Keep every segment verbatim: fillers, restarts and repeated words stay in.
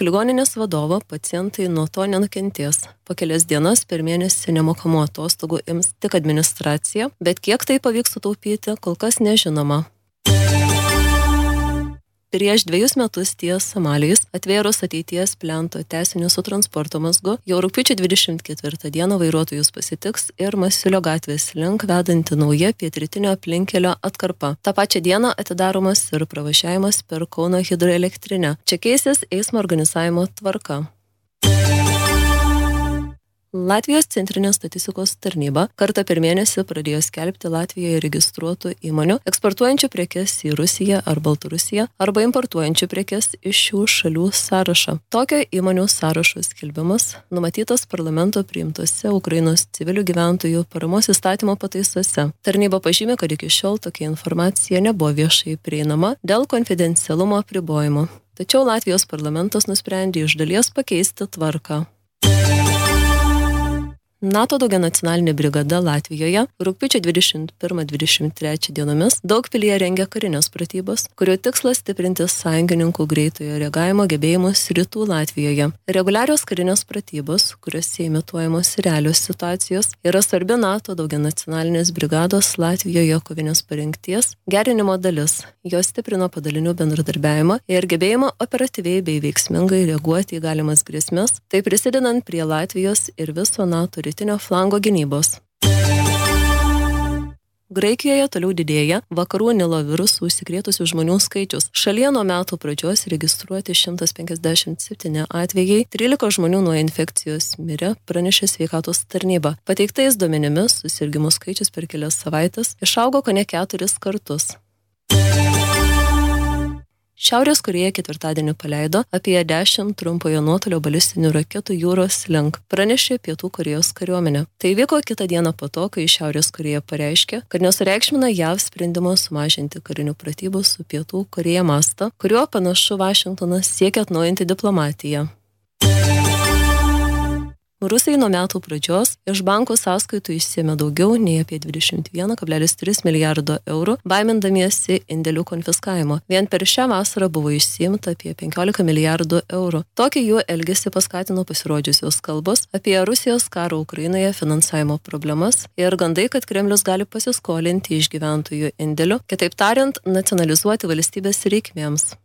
Pasak ligoninės vadovo, pacientai nuo to nenukentės. Po kelias dienas per mėnesį nemokamų atostogų ims tik administracija, bet kiek tai pavyks sutaupyti, kol kas nežinoma. Prieš dviejus metus ties Somalijos atvėrus ateities plento tęsiniu su transporto mazgu, jau rugpjūčio dvidešimt ketvirtą dieną vairuotojus pasitiks ir Masiulio gatvės link vedanti nauja pietrytinio aplinkelio atkarpa. Ta pačia diena atidaromas ir pravažiavimas per Kauno hidroelektrinę. Čia keisis eismo organizavimo tvarka. Latvijos centrinė statistikos tarnyba kartą per mėnesį pradėjo skelbti Latvijoje registruotų įmonių eksportuojančių prekes į Rusiją ar Baltarusiją arba importuojančių prekes iš šių šalių sąrašą. Tokio įmonių sąrašo skelbimas numatytas parlamento priimtose Ukrainos civilių gyventojų paramos įstatymo pataisose. Tarnyba pažymė, kad iki šiol tokia informacija nebuvo viešai prieinama dėl konfidencialumo apribojimo. Tačiau Latvijos parlamentas nusprendė iš dalies pakeisti tvarką. NATO daugianacionalinė brigada Latvijoje rugpjūčio dvidešimt pirmą dvidešimt trečią dienomis Daugpilyje rengia karinės pratybas, kurio tikslas stiprinti sąjungininkų greitojo reagavimo gebėjimus rytų Latvijoje. Reguliarios karinės pratybos, kuriuose imituojamos realios situacijos, yra svarbi NATO daugianacionalinės brigados Latvijoje kovinės parengties gerinimo dalis. Jos stiprino padalinių bendradarbiavimą ir gebėjimą operatyviai bei veiksmingai reaguoti į galimas grėsmes, tai prisidedant prie Latvijos ir viso NATO rytinio flango gynybos. Graikijoje toliau didėja vakarų Nilo virusų užsikrėtusių žmonių skaičius. Šalyje nuo metų pradžios registruoti šimtas penkiasdešimt septyni atvejai, trylika žmonių nuo infekcijos mirė, pranešė sveikatos tarnyba. Pateiktais duomenimis susirgimų skaičius per kelias savaites išaugo kone keturis kartus. Šiaurės Korėja ketvirtadienį paleido apie dešimt trumpojo nuotolio balistinių raketų jūros link, pranešė Pietų Korėjos kariuomenė. Tai vyko kitą dieną po to, kai Šiaurės Korėja pareiškė, kad nesureikšmina J A V sprendimo sumažinti karinių pratybų su Pietų Korėja mastą, kuriuo panašu Vašingtonas siekia atnaujinti diplomatiją. Rusai nuo metų pradžios iš bankų sąskaitų išsiėmė daugiau nei apie dvidešimt vieną kablelis tris milijardo eurų, baimindamiesi indėlių konfiskavimo. Vien per šią vasarą buvo išsiimta apie penkiolika milijardų eurų. Tokį jų elgesį paskatino pasirodžiusios kalbos apie Rusijos karo Ukrainoje finansavimo problemas ir gandai, kad Kremlius gali pasiskolinti iš gyventojų indėlių, kitaip tariant, nacionalizuoti valstybės reikmėms.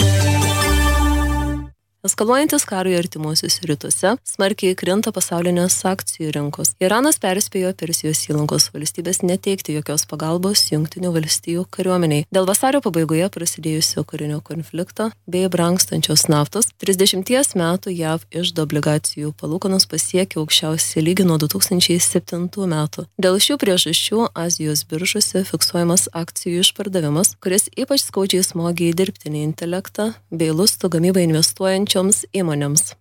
Eskaluojantis karui artimuosiuose rytuose smarkiai krinta pasaulinės akcijų rinkos. Iranas perspėjo Persijos įlankos valstybės neteikti jokios pagalbos Jungtinių valstijų kariuomeniai. Dėl vasario pabaigoje prasidėjusio karinio konflikto bei brangstančios naftos, trisdešimties metų J A V iždo obligacijų palūkanos pasiekė aukščiausią lygį nuo du tūkstančiai septintų metų. Dėl šių priežasčių Azijos biržose fiksuojamas akcijų išpardavimas, kuris ypač skaudžiai smogė į dirbtinį intelektą bei lustų gamybą investuojant įmonėms.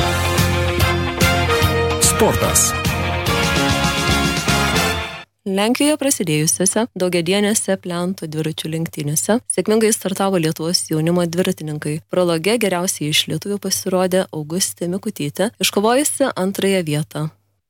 Sportas. Lenkijoje prasidėjusiose daugiadienėse plento dviračių lenktynėse sėkmingai startavo Lietuvos jaunimo dviratininkai. Prologe geriausiai iš lietuvių pasirodė Augustė Mikutytė, iškovojusi antrąją vietą.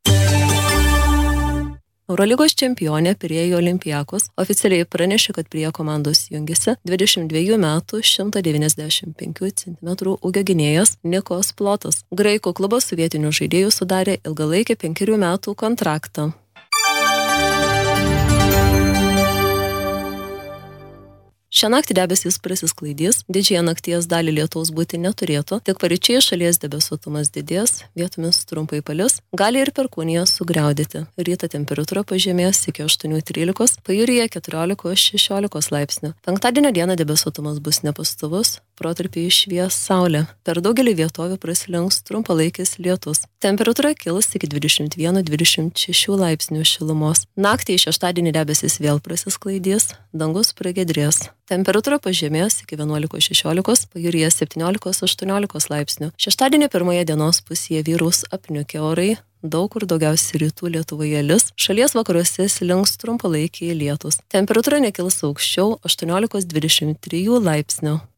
Eurolygos čempionė Pirėjo Olympiakos oficialiai pranešė, kad prie komandos jungiasi dvidešimt dviejų metų šimtas devyniasdešimt penkių centimetrų ūgio gynėjas Nikos Plotas. Graikų klubas su vietiniu žaidėju sudarė ilgalaikį penkerių metų kontraktą. Šią naktį debesys prasisklaidys, didžiąją nakties dalį lietaus būti neturėtų, tik paryčiais šalies debesuotumas didės, vietomis trumpai palis, gali ir perkūniją sugriaudėti. Ryto temperatūra pažemės iki aštuonių trylikos, pajūryje keturiolikos šešiolikos laipsnių. Penktadienio dieną debesuotumas bus nepastovus, protarpiais švies saulė. Per daugelį vietovių prasilenks trumpalaikis lietus. Temperatūra kils iki dvidešimt vieno dvidešimt šešių laipsnių šilumos. Naktį šeštadienį debesys vėl prasisklaidys, dangus pragiedrės. Temperatūra pažemės iki vienuolikos šešiolikos, pajūryje septyniolikos aštuoniolikos laipsnių. Šeštadienį pirmoje dienos pusėje vyraus apniukę orai, daug kur daugiausiai rytų Lietuvoje lis, šalies vakaruose slinks trumpalaikiai lietus. Temperatūra nekils aukščiau aštuoniolikos dvidešimt trijų laipsnių.